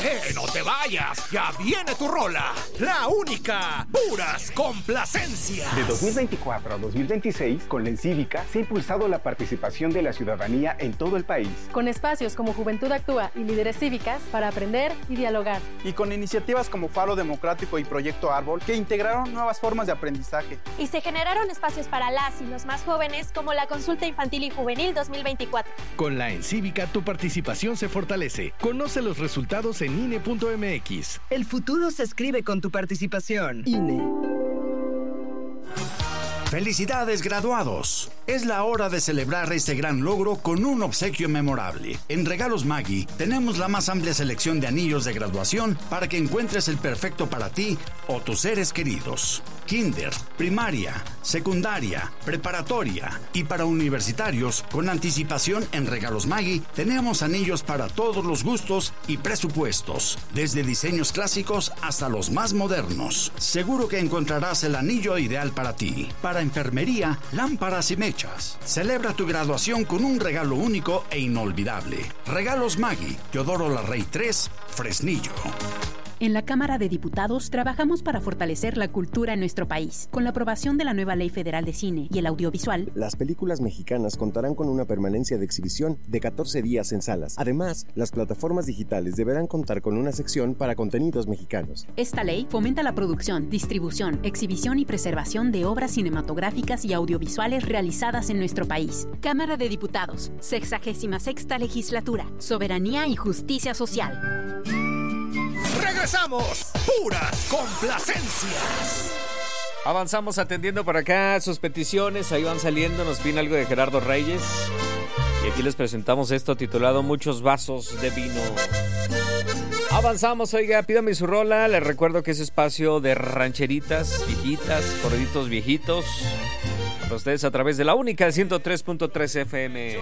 No te vayas, ya viene tu rola. La única, puras complacencias. De 2024 a 2026, con la Encívica se ha impulsado la participación de la ciudadanía en todo el país. Con espacios como Juventud Actúa y Líderes Cívicas para aprender y dialogar. Y con iniciativas como Faro Democrático y Proyecto Árbol que integraron nuevas formas de aprendizaje. Y se generaron espacios para las y los más jóvenes como la Consulta Infantil y Juvenil 2024. Con la Encívica tu participación se fortalece. Conoce los resultados en INE.mx. El futuro se escribe con tu participación. INE. ¡Felicidades, graduados! Es la hora de celebrar este gran logro con un obsequio memorable. En Regalos Maggi tenemos la más amplia selección de anillos de graduación para que encuentres el perfecto para ti o tus seres queridos. Kinder, primaria, secundaria, preparatoria y para universitarios, con anticipación en Regalos Maggi tenemos anillos para todos los gustos y presupuestos, desde diseños clásicos hasta los más modernos. Seguro que encontrarás el anillo ideal para ti. Para enfermería, lámparas y mechas. Celebra tu graduación con un regalo único e inolvidable. Regalos Maggi, Teodoro Larrey 3, Fresnillo. En la Cámara de Diputados trabajamos para fortalecer la cultura en nuestro país. Con la aprobación de la nueva Ley Federal de Cine y el Audiovisual, las películas mexicanas contarán con una permanencia de exhibición de 14 días en salas. Además, las plataformas digitales deberán contar con una sección para contenidos mexicanos. Esta ley fomenta la producción, distribución, exhibición y preservación de obras cinematográficas y audiovisuales realizadas en nuestro país. Cámara de Diputados, 66ª Legislatura, Soberanía y Justicia Social. ¡Regresamos! ¡Puras complacencias! Avanzamos atendiendo por acá sus peticiones. Ahí van saliendo, nos pide algo de Gerardo Reyes. Y aquí les presentamos esto titulado Muchos vasos de vino. Avanzamos, oiga, pídame su rola. Les recuerdo que es espacio de rancheritas viejitas, corriditos viejitos. Para ustedes a través de la única 103.3 FM.